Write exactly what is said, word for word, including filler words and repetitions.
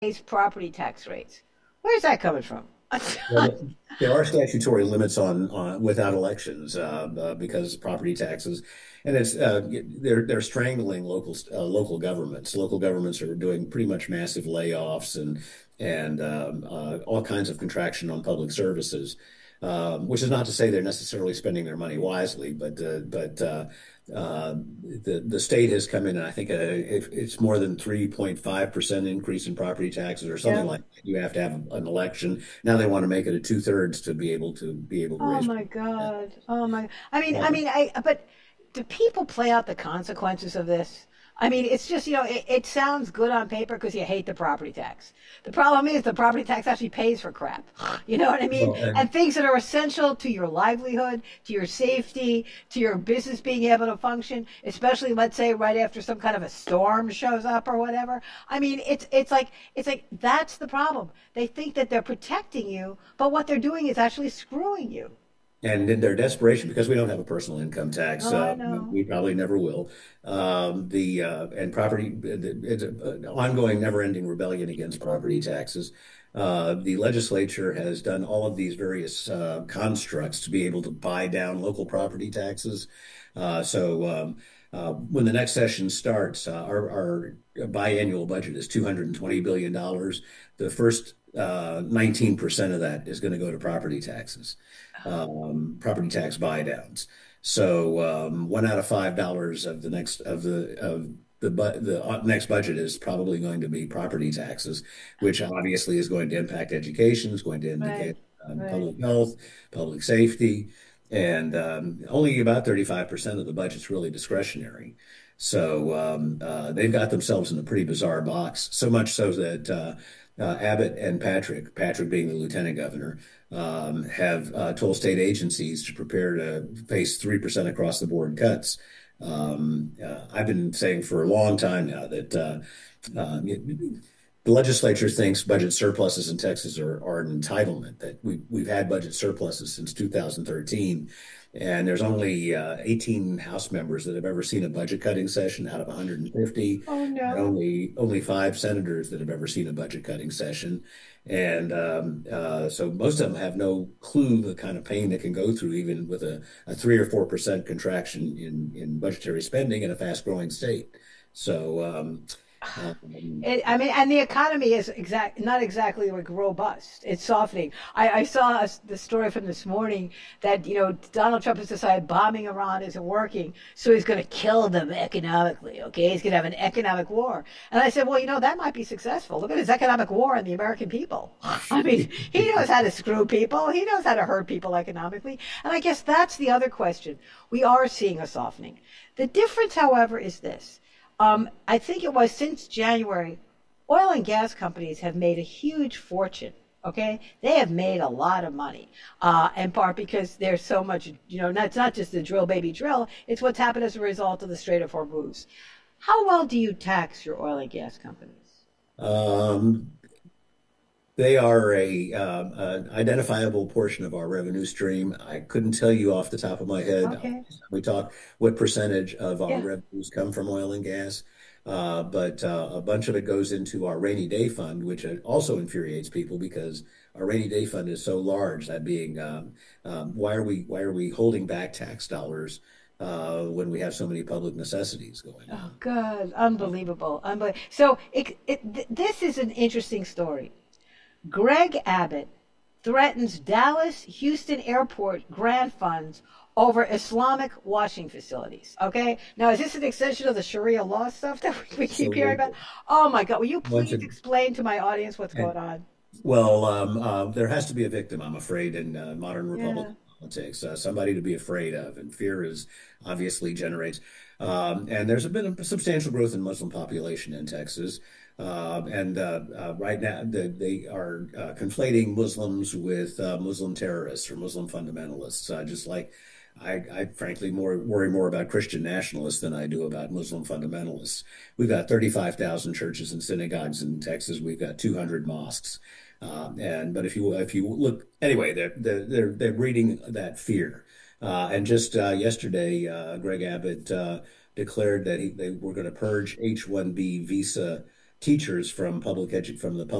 raise property tax rates. Where's that coming from? Well, there are statutory limits on, on without elections uh, uh, because property taxes, and it's uh, they're they're strangling local uh, local governments. Local governments are doing pretty much massive layoffs and and um, uh, all kinds of contraction on public services. Um, which is not to say they're necessarily spending their money wisely, but uh, but uh, uh, the the state has come in, and I think uh, if it's more than three point five percent increase in property taxes or something Yeah. like that. You have to have an election. Now they want to make it a two thirds to be able to be able to Oh raise my that. God. Oh my. I mean, I Um, mean, I, but do people play out the consequences of this? I mean, it's just, you know, it, it sounds good on paper because you hate the property tax. The problem is the property tax actually pays for crap. You know what I mean? well, and And things that are essential to your livelihood, to your safety, to your business being able to function, especially let's say right after some kind of a storm shows up or whatever. I mean, it's it's like it's like that's the problem. They think that they're protecting you, but what they're doing is actually screwing you. and in their desperation, because we don't have a personal income tax, Oh, I uh, know. we probably never will. Um, the uh, and property, it's an ongoing, never-ending rebellion against property taxes. Uh, the legislature has done all of these various uh, constructs to be able to buy down local property taxes. Uh, so um, uh, when the next session starts, uh, our, our biannual budget is two hundred twenty billion dollars. The first uh, nineteen percent of that is going to go to property taxes, um, property tax buy downs. So um, one out of five dollars of the next of the of the bu the uh, next budget is probably going to be property taxes, which obviously is going to impact education, is going to Right, indicate um, right. public health, public safety, and um, only about thirty-five percent of the budget's really discretionary. So um, uh, they've got themselves in a pretty bizarre box, so much so that uh, uh, Abbott and Patrick, Patrick being the lieutenant governor, um, have uh, told state agencies to prepare to face three percent across the board cuts. Um, uh, I've been saying for a long time now that uh, uh, the legislature thinks budget surpluses in Texas are, are an entitlement, that we, we've had budget surpluses since two thousand thirteen. And there's only uh, eighteen House members that have ever seen a budget cutting session out of one hundred fifty, Oh and no. only only five senators that have ever seen a budget cutting session. And um, uh, so most of them have no clue the kind of pain they can go through, even with a, a three or four percent contraction in, in budgetary spending in a fast growing state. So um, um, It, I mean, and the economy is exact not exactly like robust. It's softening. I, I saw a, the story from this morning that you know Donald Trump has decided bombing Iran isn't working, so he's going to kill them economically. Okay, he's going to have an economic war. And I said, well, you know, that might be successful. Look at his economic war on the American people. I mean, he knows how to screw people. He knows how to hurt people economically. And I guess that's the other question. We are seeing a softening. The difference, however, is this. Um, I think it was since January, oil and gas companies have made a huge fortune. Okay, they have made a lot of money, uh, in part because there's so much. You know, it's not just the drill, baby, drill. It's what's happened as a result of the Strait of Hormuz. How well do you tax your oil and gas companies? um, they are a, um, an identifiable portion of our revenue stream. I couldn't tell you off the top of my head. Okay, We talk what percentage of our yeah, revenues come from oil and gas, uh, but uh, a bunch of it goes into our rainy day fund, which also infuriates people because our rainy day fund is so large. That being, um, um, why are we why are we holding back tax dollars uh, when we have so many public necessities going oh, on? good, unbelievable, unbelievable. So it, it, th- this is an interesting story. Greg Abbott threatens Dallas Houston Airport grant funds over Islamic washing facilities. Okay. Now, is this an extension of the Sharia law stuff that we keep hearing about? Absolutely. Oh my God. Will you Once please it, explain to my audience what's and going on? Well, um, uh, there has to be a victim, I'm afraid, in uh, modern Yeah. Republican politics. Uh, somebody to be afraid of, and fear is obviously generates. Um, and there's been a substantial growth in Muslim population in Texas. Um, and uh, uh, right now, the, they are uh, conflating Muslims with uh, Muslim terrorists or Muslim fundamentalists, uh, just like I, I frankly more worry more about Christian nationalists than I do about Muslim fundamentalists. We've got thirty-five thousand churches and synagogues in Texas. We've got two hundred mosques. Um, and but if you if you look anyway, they're they're they're, they're breeding that fear. Uh, and just uh, yesterday, uh, Greg Abbott uh, declared that he, they were going to purge H one B visa teachers from public edu from the public